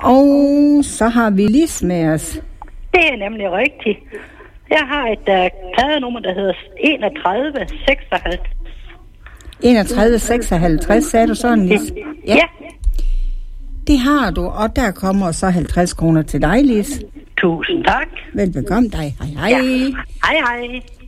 Og så har vi Lis med os. Det er nemlig rigtigt. Jeg har et pladenummer, der hedder 3156. 3156, sagde du sådan, Lis? Ja. Det har du, og der kommer så 50 kroner til dig, Lis. Tusind tak. Velbekomme dig. Hej hej. Ja. Hej hej.